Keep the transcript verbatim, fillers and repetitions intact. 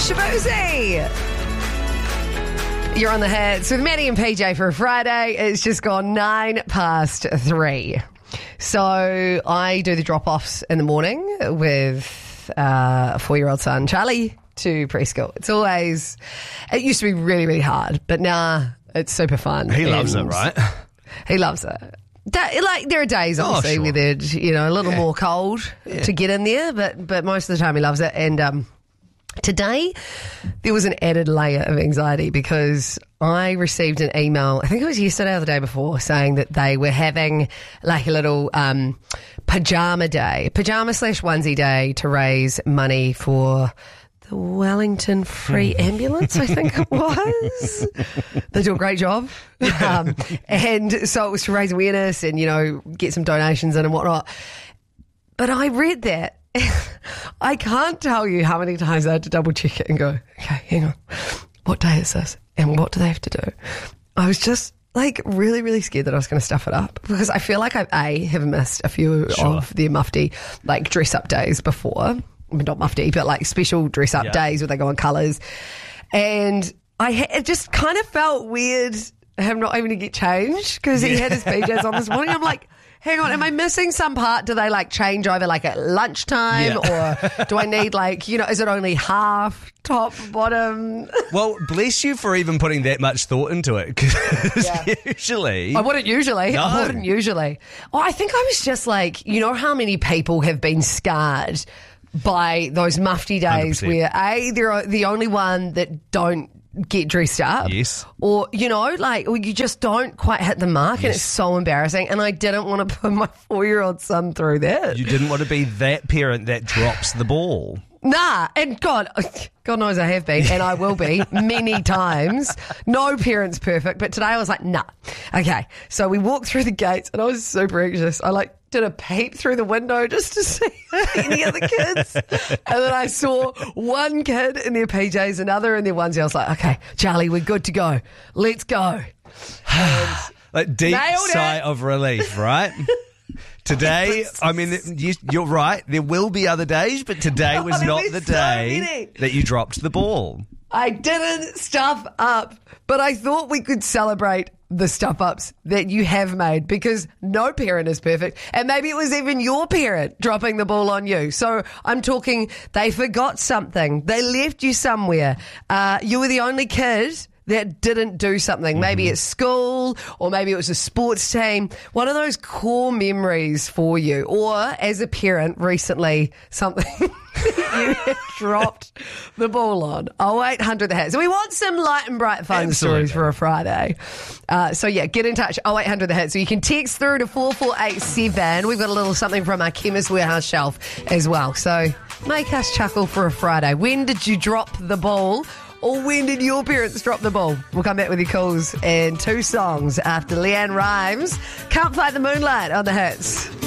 Shaboozey. You're on the hits with Maddie and P J for a Friday. It's just gone nine past three. So I do the drop-offs in the morning with uh, a four-year-old son, Charlie, to preschool. It's always, it used to be really, really hard, but now it's super fun. He loves it, right? He loves it. That, like there are days, obviously, oh, sure. where they're you know a little yeah. more cold yeah. to get in there, but but most of the time he loves it. And um, today there was an added layer of anxiety because I received an email. I think it was yesterday or the day before, saying that they were having like a little um, pajama day, pajama slash onesie day to raise money for the Wellington Free Ambulance, I think it was. They do a great job. Um, and so it was to raise awareness and, you know, get some donations in and whatnot. But I read that. I can't tell you how many times I had to double check it and go, okay, hang on. What day is this? And what do they have to do? I was just like really, really scared that I was going to stuff it up because I feel like I, A, have missed a few sure. of their mufti like dress up days before. Not mufti, but like special dress up yeah. days where they go on colours. And I ha- it just kind of felt weird him not even to get changed because yeah. he had his P Js on this morning. I'm like, hang on, am I missing some part? Do they like change over like at lunchtime yeah. or do I need like, you know, is it only half, top, bottom? Well, bless you for even putting that much thought into it because yeah. usually... I wouldn't usually. No. I wouldn't usually. Oh, I think I was just like, you know how many people have been scarred by those mufti days one hundred percent. Where A, they're the only one that don't get dressed up. Yes. Or, you know, like, or you just don't quite hit the mark yes. and it's so embarrassing. And I didn't want to put my four-year-old son through that. You didn't want to be that parent that drops the ball. Nah, and God, God knows I have been, and I will be many times. No parent's perfect, but today I was like, nah. Okay, so we walked through the gates, and I was super anxious. I like did a peep through the window just to see any of the kids, and then I saw one kid in their P Js, another in their onesie. I was like, okay, Charlie, we're good to go. Let's go. Like deep sigh of relief, right? Today, I mean, you, you're right. There will be other days, but today was oh, not the so day many. that you dropped the ball. I didn't stuff up, but I thought we could celebrate the stuff ups that you have made because no parent is perfect. And maybe it was even your parent dropping the ball on you. So I'm talking, they forgot something. They left you somewhere. Uh, you were the only kid that didn't do something, mm-hmm. maybe at school or maybe it was a sports team, one of those core memories for you, or as a parent recently, something you have dropped the ball on. oh eight hundred the hit. So we want some light and bright fun Absolutely. stories for a Friday. Uh, so yeah, get in touch, oh eight hundred the hit. So you can text through to four four eight seven. We've got a little something from our Chemist Warehouse shelf as well. So make us chuckle for a Friday. When did you drop the ball? Or when did your parents drop the ball? We'll come back with your calls and two songs after Leanne Rimes. Can't Fight the Moonlight on the hits.